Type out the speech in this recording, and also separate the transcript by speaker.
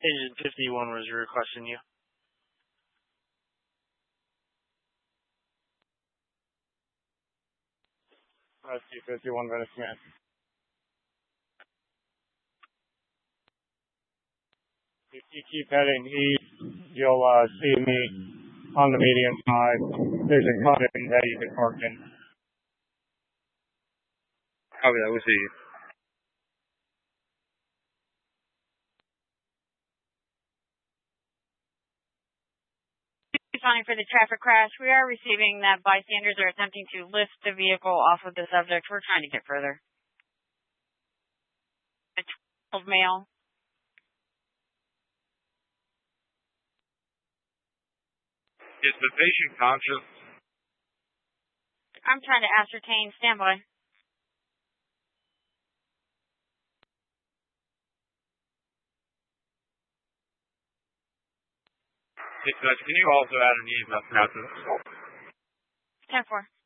Speaker 1: Agent 51 was requesting you. Rescue 51, Venice Command. If you keep heading east, you'll see me on the median side. There's a cutting that you can park in.
Speaker 2: Copy that, we'll see you.
Speaker 3: Responding for the traffic crash, we are receiving that bystanders are attempting to lift the vehicle off of the subject. We're trying to get further. A 12 male.
Speaker 2: Is the patient conscious?
Speaker 3: I'm trying to ascertain. Stand by.
Speaker 2: Dispatch, can you also add an EMS now to this?
Speaker 3: 10-4.